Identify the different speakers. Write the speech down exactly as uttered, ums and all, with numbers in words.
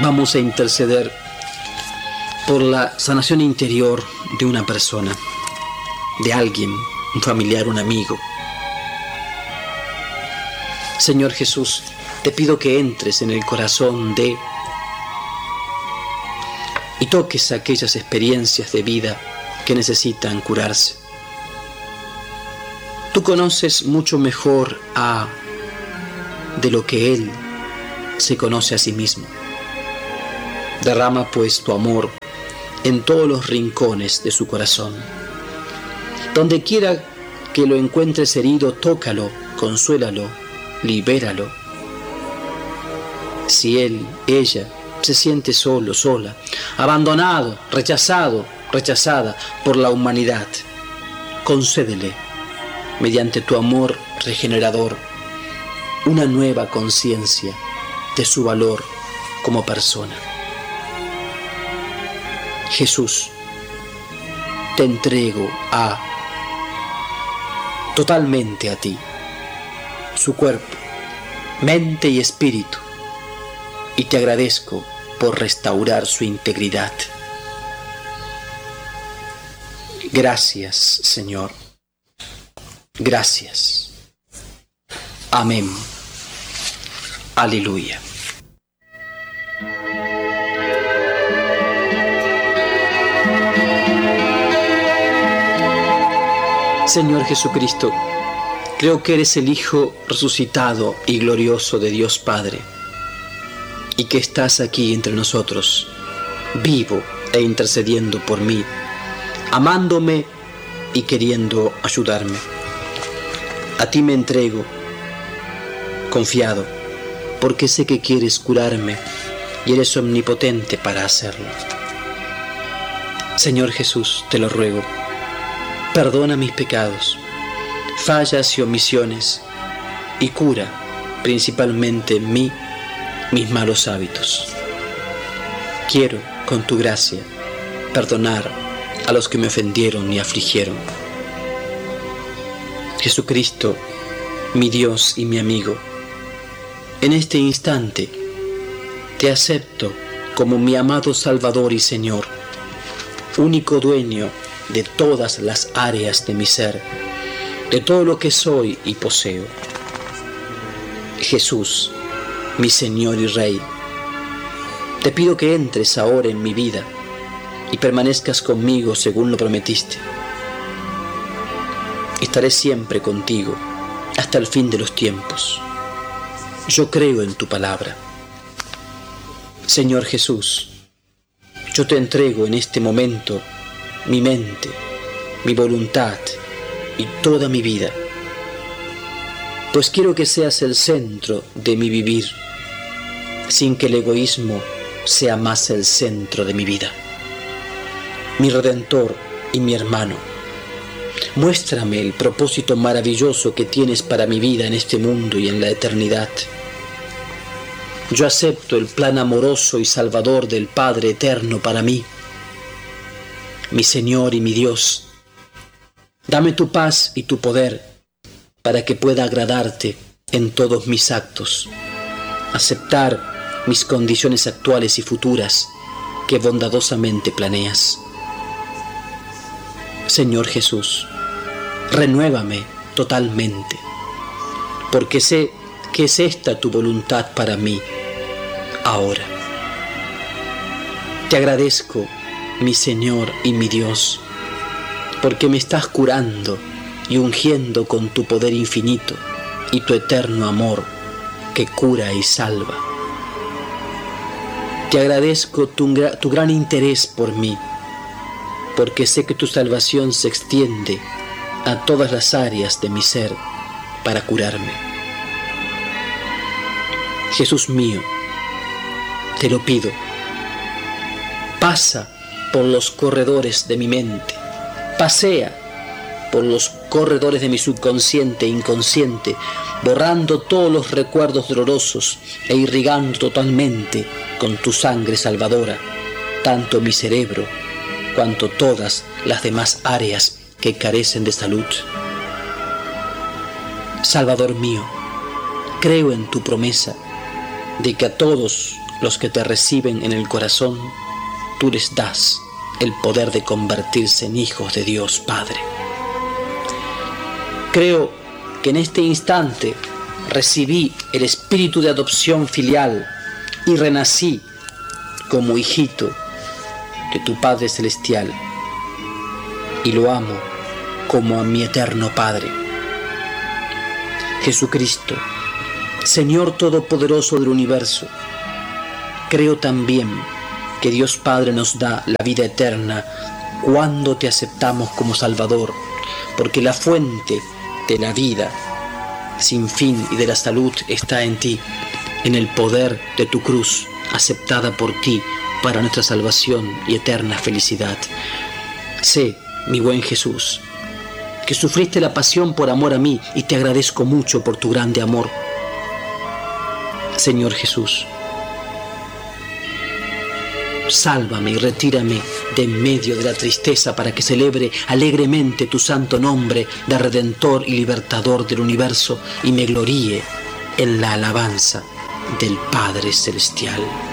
Speaker 1: vamos a interceder por la sanación interior de una persona, de alguien, un familiar, un amigo. Señor Jesús, te pido que entres en el corazón de y toques aquellas experiencias de vida que necesitan curarse. Tú conoces mucho mejor a de lo que Él se conoce a sí mismo. Derrama pues tu amor en todos los rincones de su corazón. Donde quiera que lo encuentres herido, tócalo, consuélalo, libéralo. Si él, ella, se siente solo, sola, abandonado, rechazado, rechazada por la humanidad, concédele, mediante tu amor regenerador, una nueva conciencia de su valor como persona. Jesús, te entrego a totalmente a ti, su cuerpo, mente y espíritu, y te agradezco por restaurar su integridad. Gracias, Señor. Gracias. Amén. Aleluya. Señor Jesucristo, creo que eres el Hijo resucitado y glorioso de Dios Padre, y que estás aquí entre nosotros, vivo e intercediendo por mí, amándome y queriendo ayudarme. A ti me entrego, confiado, porque sé que quieres curarme y eres omnipotente para hacerlo. Señor Jesús, te lo ruego, perdona mis pecados, fallas y omisiones, y cura principalmente en mí mis malos hábitos. Quiero, con tu gracia, perdonar a los que me ofendieron y afligieron. Jesucristo, mi Dios y mi amigo, en este instante te acepto como mi amado Salvador y Señor, único dueño de todas las áreas de mi ser, de todo lo que soy y poseo. Jesús, mi Señor y Rey, te pido que entres ahora en mi vida y permanezcas conmigo según lo prometiste. Estaré siempre contigo hasta el fin de los tiempos. Yo creo en tu palabra. Señor Jesús, yo te entrego en este momento mi mente, mi voluntad y toda mi vida, pues quiero que seas el centro de mi vivir, sin que el egoísmo sea más el centro de mi vida. Mi Redentor y mi hermano, muéstrame el propósito maravilloso que tienes para mi vida en este mundo y en la eternidad. Yo acepto el plan amoroso y salvador del Padre eterno para mí. Mi Señor y mi Dios, dame tu paz y tu poder para que pueda agradarte en todos mis actos, aceptar mis condiciones actuales y futuras que bondadosamente planeas. Señor Jesús, renuévame totalmente, porque sé que es esta tu voluntad para mí ahora. Te agradezco, mi Señor y mi Dios, porque me estás curando y ungiendo con tu poder infinito y tu eterno amor que cura y salva. Te agradezco tu, tu gran interés por mí, porque sé que tu salvación se extiende a todas las áreas de mi ser para curarme. Jesús mío, te lo pido, pasa por los corredores de mi mente, pasea por los corredores de mi subconsciente e inconsciente, borrando todos los recuerdos dolorosos e irrigando totalmente con tu sangre salvadora, tanto mi cerebro cuanto todas las demás áreas que carecen de salud. Salvador mío, creo en tu promesa de que a todos los que te reciben en el corazón, tú les das el poder de convertirse en hijos de Dios Padre. Creo que en este instante recibí el espíritu de adopción filial y renací como hijito de tu Padre Celestial, y lo amo como a mi eterno Padre. Jesucristo, Señor Todopoderoso del universo, creo también que Dios Padre nos da la vida eterna cuando te aceptamos como Salvador, porque la fuente de la vida sin fin y de la salud está en ti, en el poder de tu cruz, aceptada por ti para nuestra salvación y eterna felicidad. Sé, mi buen Jesús, que sufriste la pasión por amor a mí y te agradezco mucho por tu grande amor. Señor Jesús, sálvame y retírame de en medio de la tristeza para que celebre alegremente tu santo nombre de Redentor y Libertador del universo y me gloríe en la alabanza del Padre Celestial.